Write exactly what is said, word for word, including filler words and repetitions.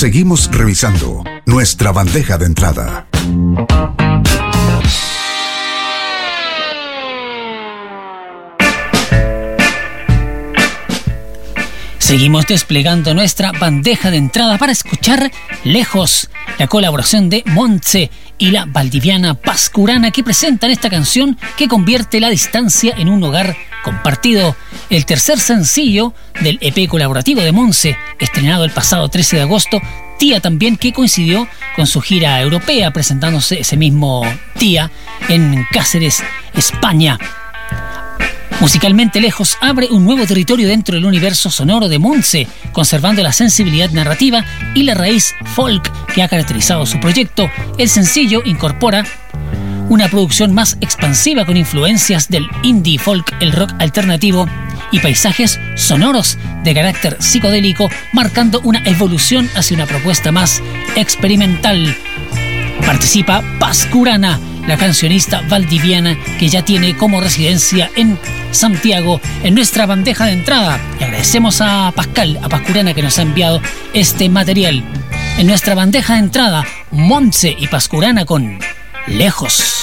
Seguimos revisando nuestra bandeja de entrada. Seguimos desplegando nuestra bandeja de entrada para escuchar Lejos, la colaboración de Montse y la valdiviana Pascurana, que presentan esta canción que convierte la distancia en un hogar compartido. El tercer sencillo del E P colaborativo de Montse, estrenado el pasado trece de agosto, Tía también, que coincidió con su gira europea, presentándose ese mismo día en Cáceres, España. Musicalmente, Lejos abre un nuevo territorio dentro del universo sonoro de Montse, conservando la sensibilidad narrativa y la raíz folk que ha caracterizado su proyecto. El sencillo incorpora una producción más expansiva con influencias del indie folk, el rock alternativo y paisajes sonoros de carácter psicodélico, marcando una evolución hacia una propuesta más experimental. Participa Pascurana, la cancionista valdiviana que ya tiene como residencia en Santiago, en nuestra bandeja de entrada. Le agradecemos a Pascal, a Pascurana, que nos ha enviado este material. En nuestra bandeja de entrada, Montse y Pascurana con Lejos.